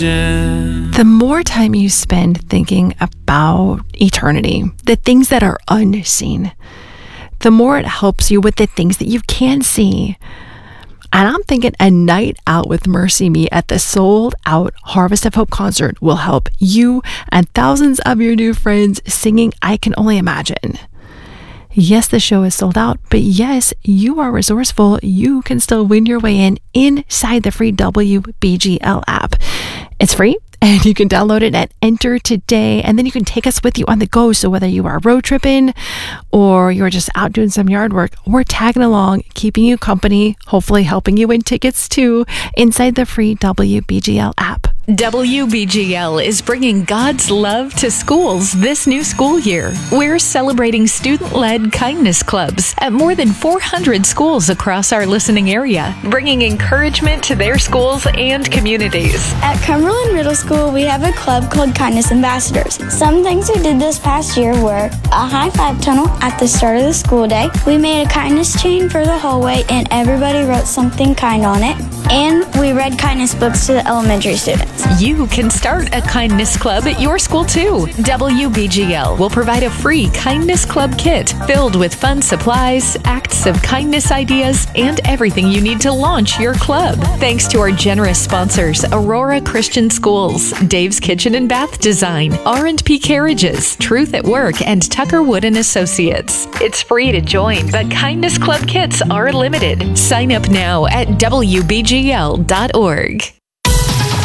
The more time you spend thinking about eternity, the things that are unseen, the more it helps you with the things that you can see. And I'm thinking a night out with Mercy Me at the sold out Harvest of Hope concert will help you and thousands of your new friends singing I Can Only Imagine. Yes, the show is sold out, but yes, you are resourceful. You can still win your way in inside the free WBGL app. It's free and you can download it and enter today. And then you can take us with you on the go. So whether you are road tripping or you're just out doing some yard work, we're tagging along, keeping you company, hopefully helping you win tickets too inside the free WBGL app. WBGL is bringing God's love to schools this new school year. We're celebrating student-led kindness clubs at more than 400 schools across our listening area, bringing encouragement to their schools and communities. At Cumberland Middle School, we have a club called Kindness Ambassadors. Some things we did this past year were a high five tunnel at the start of the school day. We made a kindness chain for the hallway and everybody wrote something kind on it. And we read kindness books to the elementary students. You can start a kindness club at your school too. WBGL will provide a free kindness club kit filled with fun supplies, acts of kindness ideas, and everything you need to launch your club. Thanks to our generous sponsors, Aurora Christian Schools, Dave's Kitchen and Bath Design, R&P Carriages, Truth at Work, and Tucker Wood and Associates. It's free to join, but kindness club kits are limited. Sign up now at WBGL.org.